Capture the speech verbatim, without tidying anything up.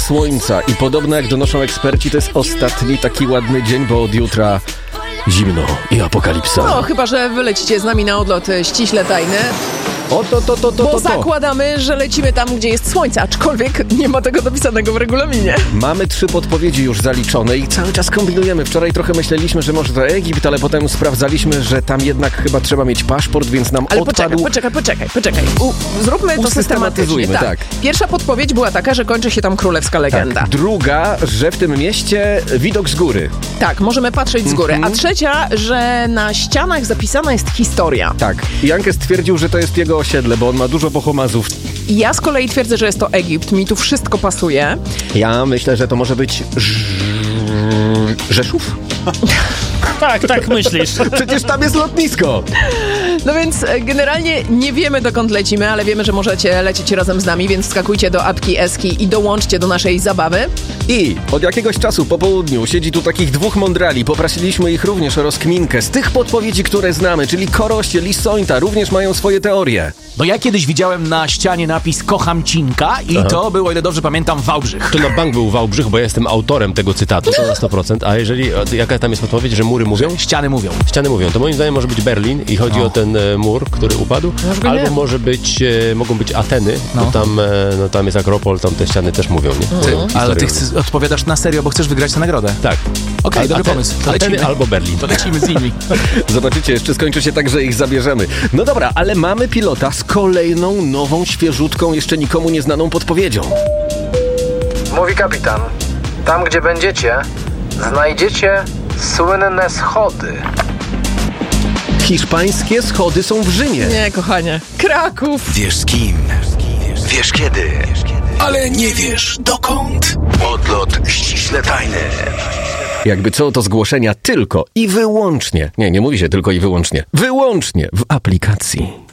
słońca i podobno jak donoszą eksperci, to jest ostatni taki ładny dzień, bo od jutra zimno i apokalipsa. No, chyba że wy lecicie z nami na odlot ściśle tajny. O, to, to, to, to, Bo to, to. zakładamy, że lecimy tam, gdzie jest słońce, aczkolwiek nie ma tego dopisanego w regulaminie. Mamy trzy podpowiedzi już zaliczone i cały czas kombinujemy. Wczoraj trochę myśleliśmy, że może to Egipt, ale potem sprawdzaliśmy, że tam jednak chyba trzeba mieć paszport, więc nam Ale odpadł... poczekaj, poczekaj, poczekaj, poczekaj. U, zróbmy to systematycznie. Tak. tak. Pierwsza podpowiedź była taka, że kończy się tam królewska legenda. Tak. Druga, że w tym mieście widok z góry. Tak, możemy patrzeć z góry. Mhm. A trzecia, że na ścianach zapisana jest historia. Tak. Jankę stwierdził, że to jest jego osiedle, bo on ma dużo pochomazów. Ja z kolei twierdzę, że jest to Egipt. Mi tu wszystko pasuje. Ja myślę, że to może być Ż... Rzeszów? Tak, tak myślisz. Przecież tam jest lotnisko. No więc e, generalnie nie wiemy, dokąd lecimy, ale wiemy, że możecie lecieć razem z nami, więc skakujcie do apki Eski i dołączcie do naszej zabawy. I od jakiegoś czasu po południu siedzi tu takich dwóch mądrali. Poprosiliśmy ich również o rozkminkę z tych podpowiedzi, które znamy, czyli Korościel i Sońta również mają swoje teorie. No ja kiedyś widziałem na ścianie napis Kocham Cinka i Aha. to było, o ile dobrze pamiętam, Wałbrzych. To na bank był Wałbrzych, bo ja jestem autorem tego cytatu, to na sto procent. A jeżeli, jaka tam jest podpowiedź, że mury mówią? Ściany mówią. Ściany mówią. To moim zdaniem może być Berlin i chodzi No. o ten e, mur, który upadł. Może Albo nie. może być, e, mogą być Ateny, No. bo tam, e, no, tam jest Akropol, tam te ściany też mówią, nie? Ty, Historię ale ty mówią. chcesz, odpowiadasz na serio, bo chcesz wygrać tę nagrodę. Tak. Okej, Ale dobry Aten- pomysł. To Ateny lecimy. albo Berlin. To lecimy z nimi. Zobaczycie, jeszcze skończy się tak, że ich zabierzemy. No dobra, ale mamy pilota z kolejną, nową, świeżutką, jeszcze nikomu nieznaną podpowiedzią. Mówi kapitan. Tam, gdzie będziecie, znajdziecie słynne schody. Hiszpańskie schody są w Rzymie. Nie, kochanie. Kraków. Wiesz z kim, wiesz kiedy, ale nie wiesz dokąd. Odlot ściśle tajny. Jakby co, to zgłoszenia tylko i wyłącznie, nie, nie mówi się tylko i wyłącznie, wyłącznie w aplikacji.